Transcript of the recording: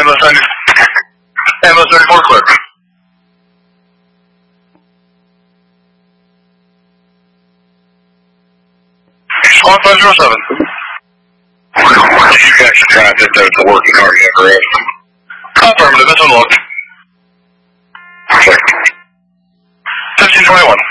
Ambulance 34 clear. Squad 507. You guys are trying to get there to work in cardiac arrest. Affirmative, it's unlocked. 1521.